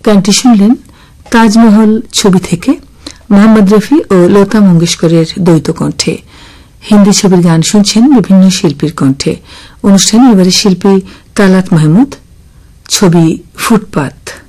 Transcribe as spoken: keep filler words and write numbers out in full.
গানটি শুনলেন তাজমহল ছবি থেকে মোহাম্মদ রফি ও লতা মঙ্গেশকরের দ্বৈত কণ্ঠে। হিন্দি ছবির গান শুনছেন বিভিন্ন শিল্পীর কণ্ঠে। অনুষ্ঠানে এবারে শিল্পী তালাত মাহমুদ, ছবি ফুটপাত।